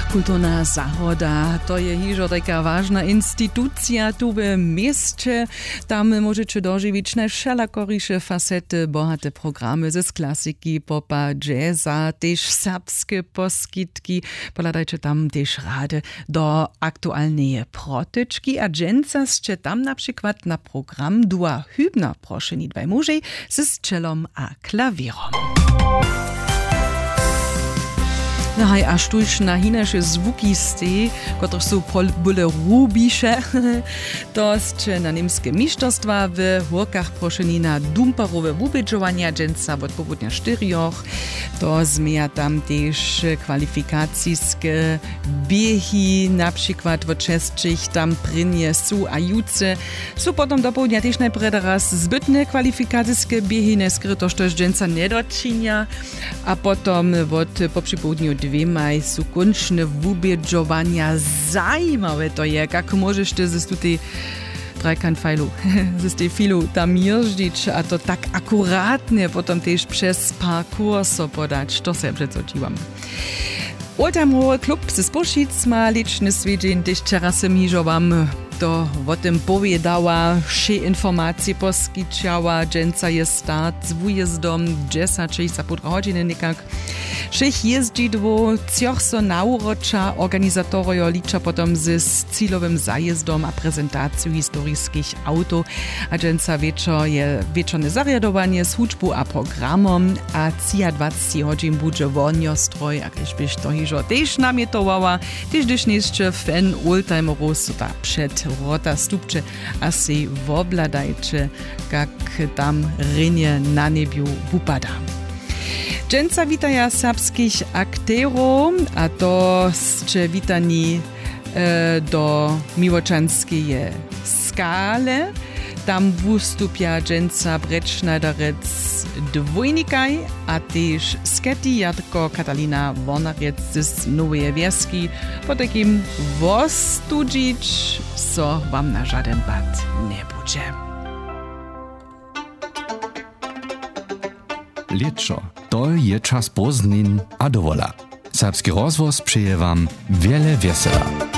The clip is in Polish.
Kulturna zahoda, to je hižo taka ważna instytucja tu w mieście. Tam możecie dożywić najszalakorisze facety, bohate programy z klasyki, popa, jazza, też serbskie poskitki. Poladajcie tam też rady do aktualnej protyczki, a dżęcascie tam na przykład na program Dua Hübner, proszę ni dwaj muži, z celom a klawierom. No hej, aż tuż na hineše zvuki ste, które są byle rubisze, to jest na niemskie mistrzostwa w hórkach proszeni na dumparowe wubedżowania dżęca od południa 4. To zmienia tam też kwalifikacijskie biehi, na przykład od czesчих tam prynie su a juce. Są potem do południa też najpierw raz zbytne kwalifikacijskie biehi, neskryto, że dżęca nie doczynia, a potem od po przypołudniu dwema są kończne wubedżowania zajímawe to je, jak możesz ty z tutaj Dreikanfajlu, z tej filu tam jeździć, a to tak akuratnie potem też przez parkour podać, to się przedzodziłam. Oldtimer klub z Sposzic ma liczny swiedzień, też teraz hižo wam to o tym powiedziała, wsze informacje poskiczała, dżęca jest start z wujezdom, 10:30 godziny nikak. Všech jezdidło, cioch so naurocza, organizatorio licza potem z cílovým zajezdom a prezentacją historickich auto, a dżęca wieczorne zariadowanie z hudžbu a programom, a 20 godzin bude woniostroj, a když byś to hižo też namietowała, też gdyż jeszcze fan oldtimerów so ta przed rota stupcze, a si wobladajcie, jak tam rynie na niebiu wupada. Dżęca witaja serbskich akterów, a to ste witani do Miłoczanskiej skale. Tam wystupia dżęca Bretschneiderec dwójnikaj, a też sketi Jarko Katalina Wornarec z Nowej Wieski. Po takim wostudzić, so wam na żaden bad nie będzie. Leczo, to je czas pozdnin a dowola. Serbski rozwoz przeje wam wiele wesela.